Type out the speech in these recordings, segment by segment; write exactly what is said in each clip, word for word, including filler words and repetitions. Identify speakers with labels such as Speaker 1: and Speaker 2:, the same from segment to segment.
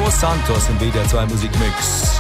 Speaker 1: Los Santos im W D R zwei Musikmix.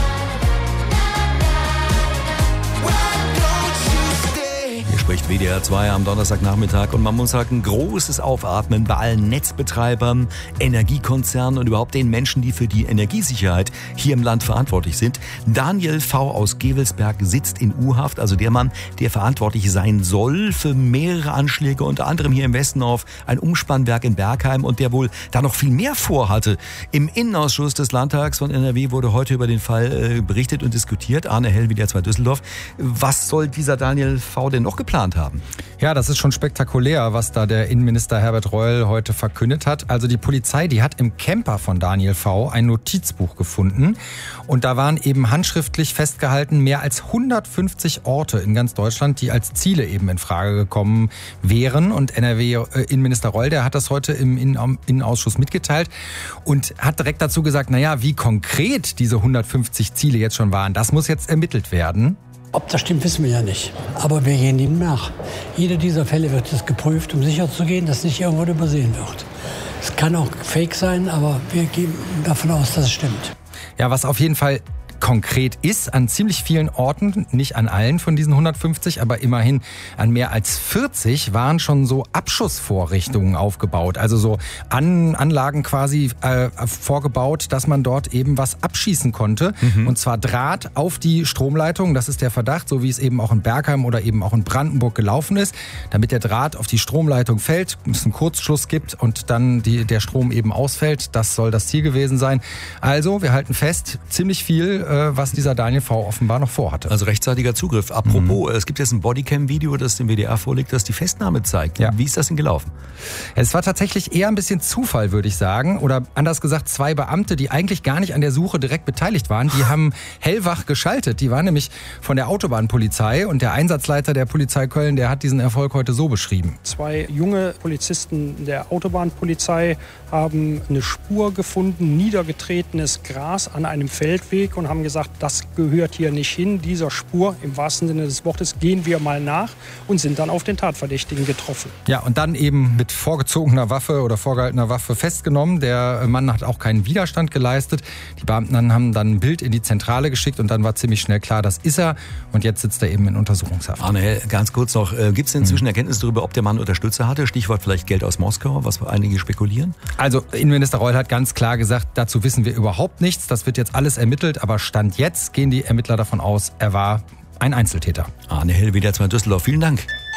Speaker 1: Spricht W D R zwei am Donnerstagnachmittag und man muss sagen, großes Aufatmen bei allen Netzbetreibern, Energiekonzernen und überhaupt den Menschen, die für die Energiesicherheit hier im Land verantwortlich sind. Daniel V. aus Gevelsberg sitzt in U-Haft, also der Mann, der verantwortlich sein soll für mehrere Anschläge, unter anderem hier im Westen auf ein Umspannwerk in Bergheim und der wohl da noch viel mehr vorhatte. Im Innenausschuss des Landtags von N R W wurde heute über den Fall äh, berichtet und diskutiert. Arne Hell, W D R zwei Düsseldorf. Was soll dieser Daniel V. denn noch geplant haben?
Speaker 2: Ja, das ist schon spektakulär, was da der Innenminister Herbert Reul heute verkündet hat. Also die Polizei, die hat im Camper von Daniel V. ein Notizbuch gefunden und da waren eben handschriftlich festgehalten mehr als hundertfünfzig Orte in ganz Deutschland, die als Ziele eben in Frage gekommen wären. Und N R W-Innenminister Reul, der hat das heute im Innenausschuss mitgeteilt und hat direkt dazu gesagt, naja, wie konkret diese hundertfünfzig Ziele jetzt schon waren, das muss jetzt ermittelt werden.
Speaker 3: Ob das stimmt, wissen wir ja nicht. Aber wir gehen ihm nach. Jeder dieser Fälle wird jetzt geprüft, um sicherzugehen, dass nicht irgendwo übersehen wird. Es kann auch fake sein, aber wir gehen davon aus, dass es stimmt.
Speaker 2: Ja, was auf jeden Fall konkret ist, an ziemlich vielen Orten, nicht an allen von diesen hundertfünfzig, aber immerhin an mehr als vierzig waren schon so Abschussvorrichtungen aufgebaut. Also so an, Anlagen quasi äh, vorgebaut, dass man dort eben was abschießen konnte. Mhm. Und zwar Draht auf die Stromleitung, das ist der Verdacht, so wie es eben auch in Bergheim oder eben auch in Brandenburg gelaufen ist. Damit der Draht auf die Stromleitung fällt, es einen Kurzschluss gibt und dann die, der Strom eben ausfällt. Das soll das Ziel gewesen sein. Also, wir halten fest, ziemlich viel, was dieser Daniel V. offenbar noch vorhatte.
Speaker 1: Also rechtzeitiger Zugriff. Apropos, mhm. es gibt jetzt ein Bodycam-Video, das dem W D R vorliegt, das die Festnahme zeigt. Ja. Wie ist das denn gelaufen?
Speaker 2: Es war tatsächlich eher ein bisschen Zufall, würde ich sagen. Oder anders gesagt, zwei Beamte, die eigentlich gar nicht an der Suche direkt beteiligt waren, die haben hellwach geschaltet. Die waren nämlich von der Autobahnpolizei und der Einsatzleiter der Polizei Köln, der hat diesen Erfolg heute so beschrieben.
Speaker 4: Zwei junge Polizisten der Autobahnpolizei haben eine Spur gefunden, niedergetretenes Gras an einem Feldweg und haben gesagt, das gehört hier nicht hin. Dieser Spur, im wahrsten Sinne des Wortes, gehen wir mal nach und sind dann auf den Tatverdächtigen getroffen.
Speaker 2: Ja, und dann eben mit vorgezogener Waffe oder vorgehaltener Waffe festgenommen. Der Mann hat auch keinen Widerstand geleistet. Die Beamten haben dann ein Bild in die Zentrale geschickt und dann war ziemlich schnell klar, das ist er. Und jetzt sitzt er eben in Untersuchungshaft.
Speaker 1: Arne, ganz kurz noch, gibt es inzwischen Erkenntnisse darüber, ob der Mann Unterstützer hatte? Stichwort vielleicht Geld aus Moskau, was einige spekulieren?
Speaker 2: Also Innenminister Reul hat ganz klar gesagt, dazu wissen wir überhaupt nichts. Das wird jetzt alles ermittelt, aber Stand jetzt gehen die Ermittler davon aus, er war ein Einzeltäter.
Speaker 1: Arne Hell, W D R zwei Düsseldorf. Vielen Dank.